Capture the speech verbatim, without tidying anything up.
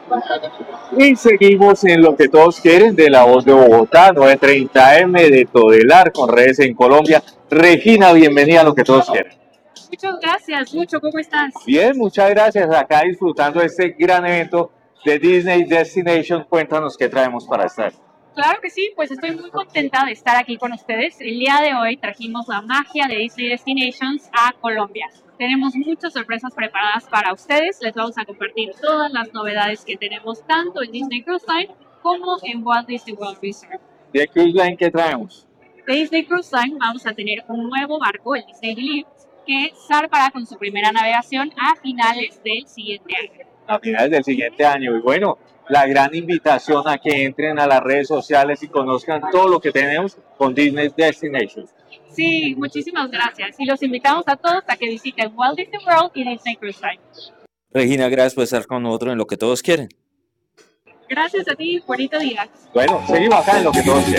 Y seguimos en lo que todos quieren de La Voz de Bogotá, novecientos treinta eme de Todelar, con redes en Colombia. Regina, bienvenida a lo que todos quieren. Muchas gracias, Lucho, ¿cómo estás? Bien, muchas gracias. Acá disfrutando de este gran evento de Disney Destination. Cuéntanos qué traemos para estar. Claro que sí, pues estoy muy contenta de estar aquí con ustedes. El día de hoy trajimos la magia de Disney Destinations a Colombia. Tenemos muchas sorpresas preparadas para ustedes. Les vamos a compartir todas las novedades que tenemos tanto en Disney Cruise Line como en Walt Disney World Resort. ¿De Cruise Line qué traemos? De Disney Cruise Line vamos a tener un nuevo barco, el Disney Relief, que zarpará con su primera navegación a finales del siguiente año. A finales del siguiente año. Y bueno, la gran invitación a que entren a las redes sociales y conozcan todo lo que tenemos con Disney Destinations. Sí, muchísimas gracias. Y los invitamos a todos a que visiten Walt Disney World y Disney Cruise Line. Regina, gracias por estar con nosotros en lo que todos quieren. Gracias a ti, bonito día. Bueno, seguimos acá en lo que todos quieren.